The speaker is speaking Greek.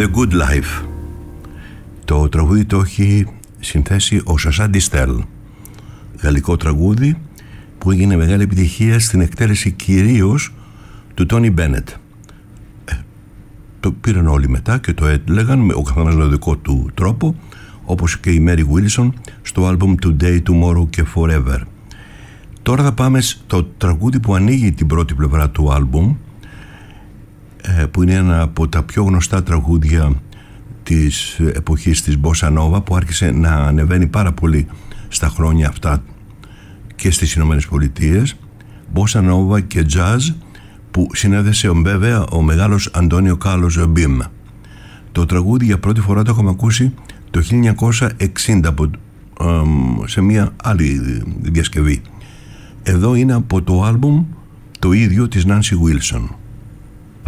The Good Life. Το τραγούδι το έχει συνθέσει ο Σασά Ντιστέλ, γαλλικό τραγούδι που έγινε μεγάλη επιτυχία στην εκτέλεση κυρίως του Τόνι Μπένετ. Το πήραν όλοι μετά και το έλεγαν ο καθένας με δικό του τρόπο, όπως και η Μέρι Βίλσον στο άλμπουμ Today, Tomorrow και Forever. Τώρα θα πάμε στο τραγούδι που ανοίγει την πρώτη πλευρά του άλμπουμ, που είναι ένα από τα πιο γνωστά τραγούδια της εποχής της Bossa Nova, που άρχισε να ανεβαίνει πάρα πολύ στα χρόνια αυτά και στις Ηνωμένες Πολιτείες. Bossa Nova και Jazz, που συνέδεσε βέβαια ο μεγάλος Αντώνιο Κάρλος Μπιμ. Το τραγούδι για πρώτη φορά το έχουμε ακούσει το 1960 σε μια άλλη διασκευή. Εδώ είναι από το άλμπουμ το ίδιο της Nancy Wilson.